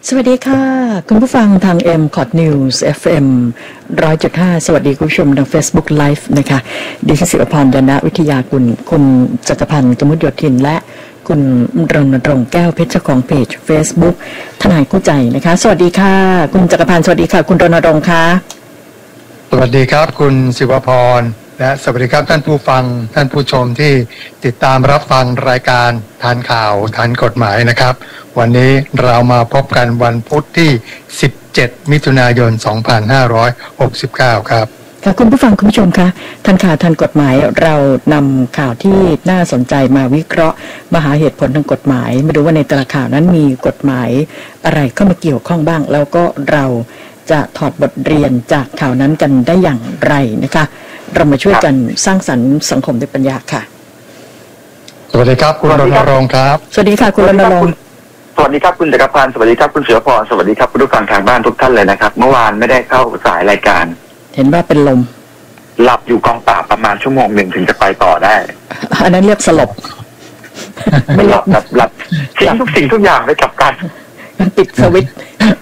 สวัสดีค่ะคุณผู้ฟังทาง MCOT News FM 100.5 สวัสดีคุณผู้ชมทาง Facebook Live นะคะดิฉันศิวพร ยานวิทยากุลคุณจักรพันธ์ กมลโยธินและคุณรณรงค์แก้วเพชรของเพจ Facebook ทนายคู่ใจนะคะสวัสดีค่ะคุณจักรพันธ์สวัสดีค่ะคุณรณรงค์ค่ะสวัสดีครับคุณศิวพรและสวัสดีครับท่านผู้ฟังท่านผู้ชมที่ติดตามรับฟังรายการทันข่าวทันกฎหมายนะครับวันนี้เรามาพบกันวันพุธที่17มิถุนายน2569ครับค่ะคุณผู้ฟังคุณผู้ชมคะทันข่าวทันกฎหมายเรานำข่าวที่น่าสนใจมาวิเคราะห์มาหาเหตุผลทางกฎหมายมาดูว่าในแต่ละข่าวนั้นมีกฎหมายอะไรเข้ามาเกี่ยวข้องบ้างแล้วก็เราจะถอดบทเรียนจากข่าวนั้นกันได้อย่างไรนะคะเรามาช่วยกันสร้างสรรค์สังคมด้วยปัญญาค่ะสวัสดีครับคุณรณรงค์ครับสวัสดีค่ะคุณรณรงค์สวัสดีครับคุณจักรพันธ์สวัสดีครับคุณเสือพรสวัสดีครับคุณผู้ฟังทางบ้านทุกท่านเลยนะครับเมื่อวานไม่ได้เข้าสายรายการเห็นว่าเป็นลมหลับอยู่กองปราบประมาณชั่วโมงหนึ่งถึงจะไปต่อได้อันนั้นเรียกสลบไม่หลับทิ้งทุกสิ่งทุกอย่างไปกับกันปิดสวิต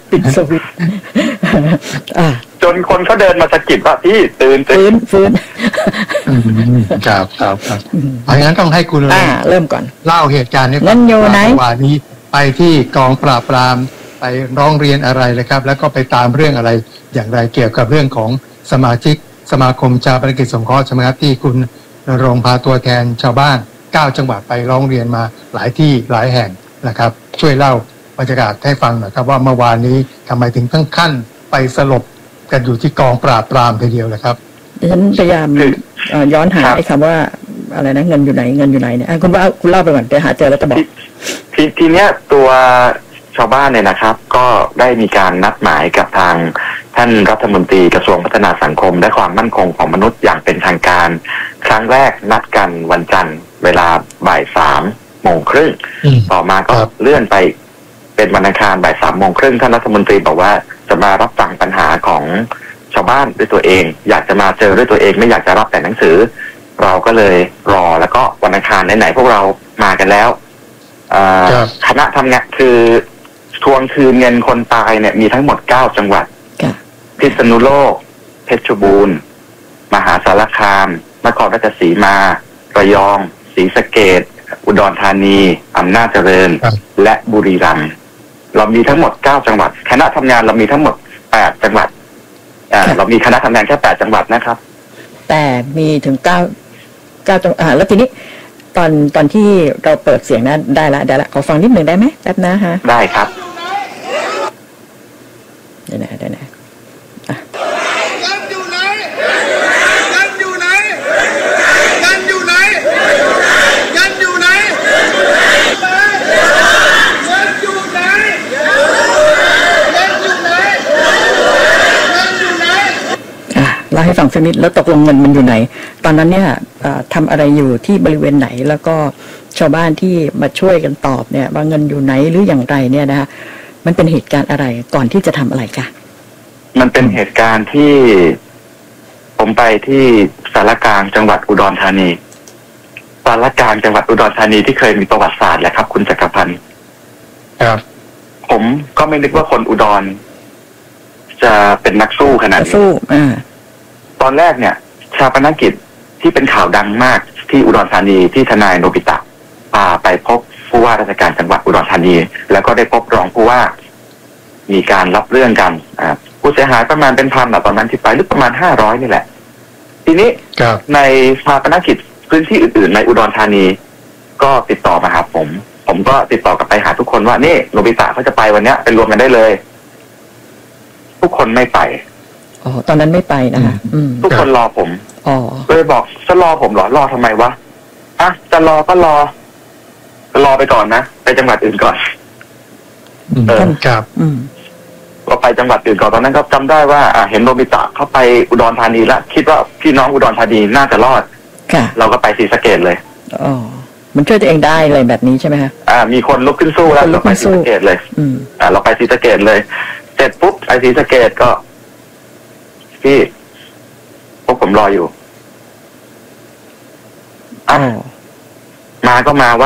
จนคนเขาเดินมาสะกิดว่าพี่ตื่นฟื้นครับเพราะงั้นต้องให้คุณเริ่มก่อนเล่าเหตุการณ์ให้ฟังว่านี้ไปที่กองปราบปรามไปร้องเรียนอะไรเลยครับแล้วก็ไปตามเรื่องอะไรอย่างไรเกี่ยวกับเรื่องของสมาชิกสมาคมชาปนกิจสงเคราะห์ใช่ไหมครับที่คุณณรงค์พาตัวแทนชาวบ้าน9จังหวัดไปร้องเรียนมาหลายที่หลายแห่งนะครับช่วยเล่าบรรยากาศให้ฟังหน่อยครับว่าเมื่อวานนี้ทำไมถึงขั้นไปสลบกันอยู่ที่กองปราบปรามทีเดียวเลยครับฉันพยายามย้อนหาไอ้คำว่าอะไรนะเงินอยู่ไหนเนี่ยคุณเล่าไปก่อนเดี๋ยวหาเจอแล้วจะบอกทีเนี้ยตัวชาวบ้านเนี่ยนะครับก็ได้มีการนัดหมายกับทางท่านรัฐมนตรีกระทรวงพัฒนาสังคมและความมั่นคงของมนุษย์อย่างเป็นทางการครั้งแรกนัดกันวันจันทร์เวลาบ่าย3 โมงครึ่งต่อมาก็เลื่อนไปเป็นวันอังคารบ่าย3 โมงครึ่งท่านรัฐมนตรีบอกว่าจะมารับฟังปัญหาของชาวบ้านด้วยตัวเองอยากจะมาเจอด้วยตัวเองไม่อยากจะรับแต่หนังสือเราก็เลยรอแล้วก็วันอังคารไหนๆพวกเรามากันแล้วคณะทำงานคือทวงคืนเงินคนตายเนี่ยมีทั้งหมด9จังหวัดพิษณุโลกเพชรบูรณ์มหาสารคามนครราชสีมาระยองศรีสะเกษอุดรธานีอำนาจเจริญและบุรีรัมย์เรามีทั้งหมด9จังหวัดคณะทำงานเรามีทั้งหมด8จังหวัดเรามีคณะทำงานแค่8จังหวัดนะครับแต่มีถึง9จังหวัดแล้วทีนี้ตอนที่เราเปิดเสียงนั้นได้ละขอฟังนิดหนึ่งได้ไหมแป๊บนะฮะได้ครับได้นะกันอยู่ไหนกันอยู่ไหนกันอยู่ไหนกันอยู่ไหนกันอยู่ไหนกันอยู่ไหนกันอยู่ไหนเล่าให้ฟังสักนิดแล้วตกลงเงินมันอยู่ไหนตอนนั้นเนี่ยทำอะไรอยู่ที่บริเวณไหนแล้วก็ชาวบ้านที่มาช่วยกันตอบเนี่ยว่าเงินอยู่ไหนหรืออย่างไรเนี่ยนะคะมันเป็นเหตุการณ์อะไรก่อนที่จะทำอะไรคะมันเป็นเหตุการณ์ที่ผมไปที่สารกลางจังหวัดอุดรธานีสารกลางจังหวัดอุดรธานีที่เคยมีประวัติศาสตร์แหละครับคุณจักรพันธ์ครับผมก็ไม่นึกว่าคนอุดรจะเป็นนักสู้ขนาดนี้ตอนแรกเนี่ยชาปนกิจที่เป็นข่าวดังมากที่อุดรธานีที่ทนายโนบิตะพาไปพบผู้ว่าราชการจังหวัดอุดรธานีแล้วก็ได้พบรองผู้ว่ามีการรับเรื่องกันผู้เสียหายประมาณเป็นพันตอนนั้นที่ไปหรือประมาณ500นี่แหละทีนี้ในชาปนกิจพื้นที่อื่นๆในอุดรธานีก็ติดต่อมาหาผมก็ติดต่อกลับไปหาทุกคนว่านี่โนบิตะเขาจะไปวันนี้ไปรวมกันได้เลยทุกคนไม่ไปตอนนั้นไม่ไปนะคะทุกคนรอผมเลยบอกจะรอผมเหรอรอทำไมวะจะรอก็รอไปก่อนนะไปจังหวัดอื่นก่อนครับก็ไปจังหวัดอื่นก่อนตอนนั้นก็จำได้ว่าเห็นโนบิตะเข้าไปอุดรธานีแล้วคิดว่าพี่น้องอุดรธานีน่าจะรอดเราก็ไปศรีสะเกษเลยมันช่วยตัวเองได้เลยแบบนี้ใช่ไหมคะมีคนลุกขึ้นสู้แล้วเราไปศรีสะเกษเลยเราไปศรีสะเกษเลยเสร็จปุ๊บไปศรีสะเกษก็พี่พวกผมรออยู่มาก็มา